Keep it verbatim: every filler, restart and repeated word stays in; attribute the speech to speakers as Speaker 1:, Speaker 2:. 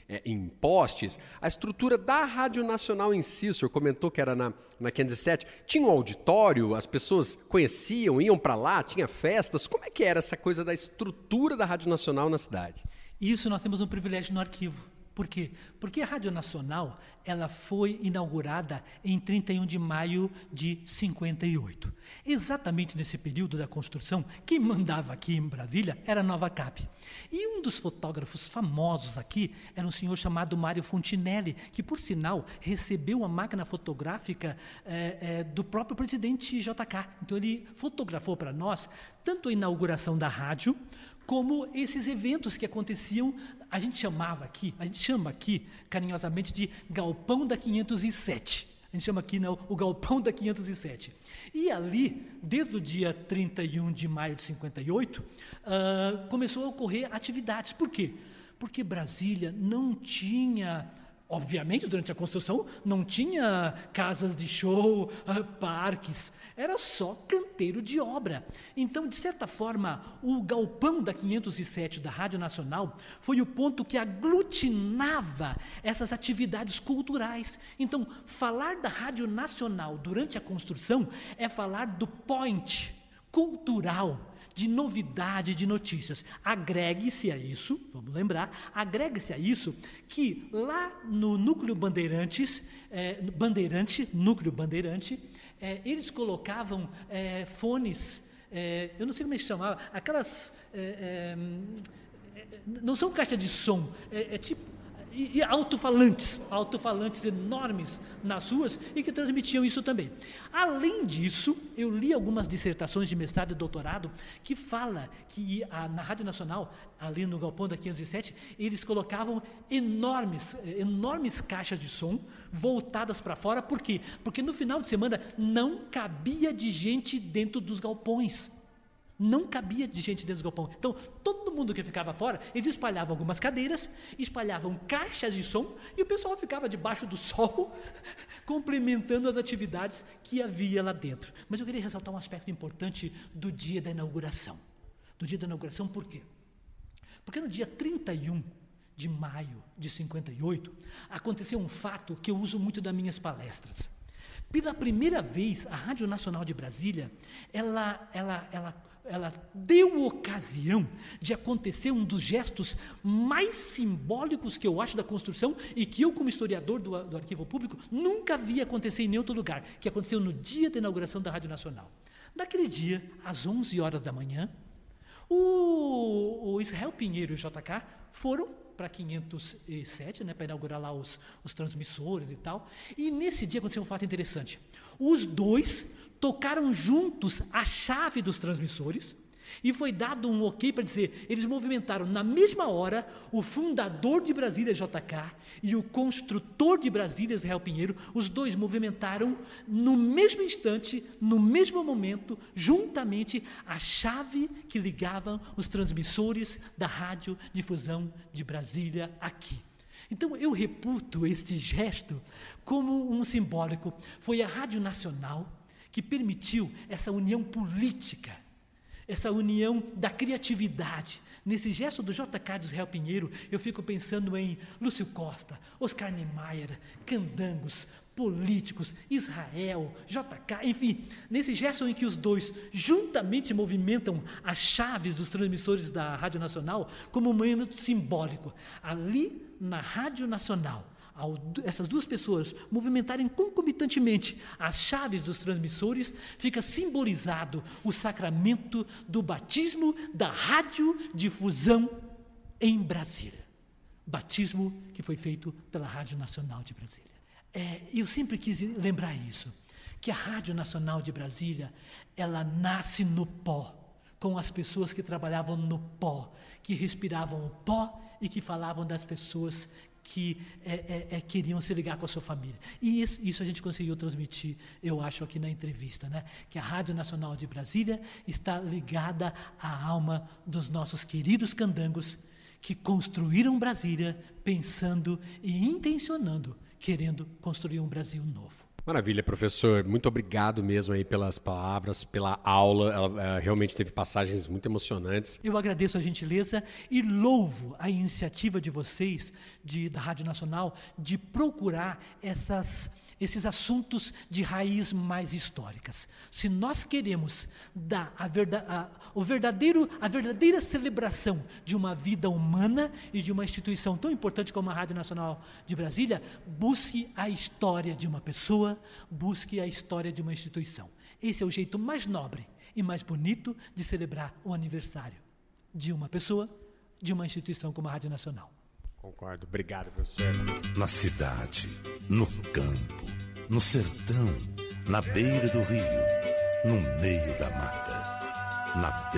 Speaker 1: é, em postes, a estrutura da Rádio Nacional em si, o senhor comentou que era na, na quinhentos e sete, tinha um auditório, as pessoas conheciam, iam para lá, tinha festas, como é que era essa coisa da estrutura da Rádio Nacional na cidade?
Speaker 2: Isso nós temos um privilégio no arquivo. Por quê? Porque a Rádio Nacional ela foi inaugurada em trinta e um de maio de cinquenta e oito. Exatamente nesse período da construção, quem mandava aqui em Brasília era a Nova Cap. E um dos fotógrafos famosos aqui era um senhor chamado Mário Fontinelli, que, por sinal, recebeu a máquina fotográfica é, é, do próprio presidente J K. Então, ele fotografou para nós tanto a inauguração da rádio, como esses eventos que aconteciam, a gente chamava aqui, a gente chama aqui carinhosamente de Galpão da quinhentos e sete. A gente chama aqui não, o Galpão da quinhentos e sete. E ali, desde o dia trinta e um de maio de cinquenta e oito, uh, começou a ocorrer atividades. Por quê? Porque Brasília não tinha... Obviamente, durante a construção, não tinha casas de show, parques, era só canteiro de obra. Então, de certa forma, o galpão da quinhentos e sete da Rádio Nacional foi o ponto que aglutinava essas atividades culturais. Então, falar da Rádio Nacional durante a construção é falar do point cultural, de novidade, de notícias. Agregue-se a isso, vamos lembrar, agregue-se a isso que lá no Núcleo Bandeirantes, é, Bandeirante, Núcleo Bandeirante, é, eles colocavam é, fones, é, eu não sei como é que chamava, aquelas, é, é, não são caixas de som, é, é tipo, e, e alto-falantes, alto-falantes enormes nas ruas e que transmitiam isso também. Além disso, eu li algumas dissertações de mestrado e doutorado que fala que a, na Rádio Nacional, ali no Galpão da quinhentos e sete, eles colocavam enormes, enormes caixas de som voltadas para fora. Por quê? Porque no final de semana não cabia de gente dentro dos galpões. Não cabia de gente dentro dos galpões. Então, todo mundo que ficava fora, eles espalhavam algumas cadeiras, espalhavam caixas de som e o pessoal ficava debaixo do sol, complementando as atividades que havia lá dentro. Mas eu queria ressaltar um aspecto importante do dia da inauguração. Do dia da inauguração, por quê? Porque no dia trinta e um de maio de cinquenta e oito, aconteceu um fato que eu uso muito nas minhas palestras. Pela primeira vez, a Rádio Nacional de Brasília, ela, ela, ela, ela deu ocasião de acontecer um dos gestos mais simbólicos que eu acho da construção e que eu, como historiador do, do Arquivo Público, nunca vi acontecer em nenhum outro lugar, que aconteceu no dia da inauguração da Rádio Nacional. Naquele dia, às onze horas da manhã, o, o Israel Pinheiro e o J K foram para quinhentos e sete, né, para inaugurar lá os, os transmissores e tal. E nesse dia aconteceu um fato interessante. Os dois tocaram juntos a chave dos transmissores e foi dado um ok para dizer, eles movimentaram na mesma hora o fundador de Brasília, J K, e o construtor de Brasília, Israel Pinheiro, os dois movimentaram no mesmo instante, no mesmo momento, juntamente, a chave que ligava os transmissores da Rádio Difusão de Brasília aqui. Então, eu reputo este gesto como um simbólico. Foi a Rádio Nacional que permitiu essa união política, essa união da criatividade. Nesse gesto do J K de Israel Pinheiro, eu fico pensando em Lúcio Costa, Oscar Niemeyer, candangos, políticos, Israel, J K, enfim, nesse gesto em que os dois juntamente movimentam as chaves dos transmissores da Rádio Nacional como um momento simbólico. Ali, na Rádio Nacional, ao essas duas pessoas movimentarem concomitantemente as chaves dos transmissores, fica simbolizado o sacramento do batismo da radiodifusão em Brasília. Batismo que foi feito pela Rádio Nacional de Brasília. É, eu sempre quis lembrar isso, que a Rádio Nacional de Brasília, ela nasce no pó, com as pessoas que trabalhavam no pó, que respiravam o pó e que falavam das pessoas que é, é, é, queriam se ligar com a sua família. E isso, isso a gente conseguiu transmitir, eu acho, aqui na entrevista, né? Que a Rádio Nacional de Brasília está ligada à alma dos nossos queridos candangos que construíram Brasília pensando e intencionando, querendo construir um Brasil novo.
Speaker 1: Maravilha, professor. Muito obrigado mesmo aí pelas palavras, pela aula. Ela, ela realmente teve passagens muito emocionantes.
Speaker 2: Eu agradeço a gentileza e louvo a iniciativa de vocês, de, da Rádio Nacional, de procurar essas, esses assuntos de raiz mais históricas. Se nós queremos dar a, verda, a, o verdadeiro, a verdadeira celebração de uma vida humana e de uma instituição tão importante como a Rádio Nacional de Brasília, busque a história de uma pessoa, busque a história de uma instituição. Esse é o jeito mais nobre e mais bonito de celebrar o aniversário de uma pessoa, de uma instituição como a Rádio Nacional.
Speaker 1: Concordo. Obrigado, professor.
Speaker 3: Na cidade, no campo, no sertão, na beira do rio, no meio da mata, na beira